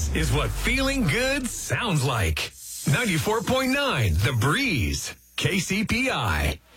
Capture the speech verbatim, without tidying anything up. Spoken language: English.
is what feeling good sounds like. ninety-four point nine The Breeze. K C P I.